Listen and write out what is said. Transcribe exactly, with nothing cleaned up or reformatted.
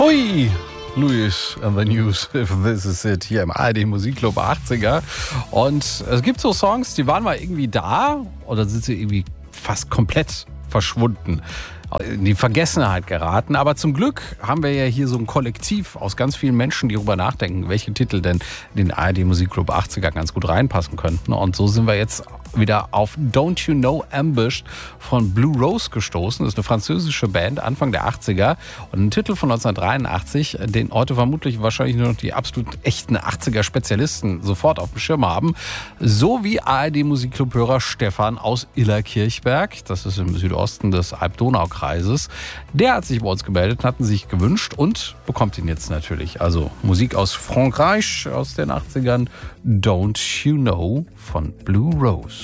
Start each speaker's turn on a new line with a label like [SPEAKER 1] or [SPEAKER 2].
[SPEAKER 1] Hui, Louis and the News, this is it, hier im A R D Musikclub achtziger. Und es gibt so Songs, die waren mal irgendwie da oder sind sie irgendwie fast komplett verschwunden, in die Vergessenheit geraten. Aber zum Glück haben wir ja hier so ein Kollektiv aus ganz vielen Menschen, die darüber nachdenken, welche Titel denn in den A R D Musikclub achtziger ganz gut reinpassen könnten. Und so sind wir jetzt wieder auf Don't You Know Ambushed von Blue Rose gestoßen. Das ist eine französische Band, Anfang der achtziger. Und ein Titel von neunzehnhundertdreiundachtzig, den heute vermutlich wahrscheinlich nur noch die absolut echten achtziger-Spezialisten sofort auf dem Schirm haben. So wie A R D Musikclub-Hörer Stefan aus Illerkirchberg. Das ist im Südosten des Alb-Donau-Kreises. Der hat sich bei uns gemeldet, hat ihn sich gewünscht und bekommt ihn jetzt natürlich. Also Musik aus Frankreich aus den achtzigern. Don't You Know von Blue Rose.